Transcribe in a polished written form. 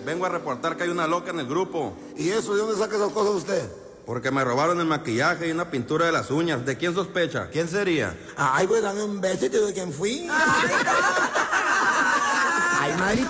vengo a reportar que hay una loca en el grupo. ¿Y eso? ¿De dónde saca esas cosas usted? Porque me robaron el maquillaje y una pintura de las uñas. ¿De quién sospecha? ¿Quién sería? Ay, pues dame un beso y te digo quién fui. Ay, Mari.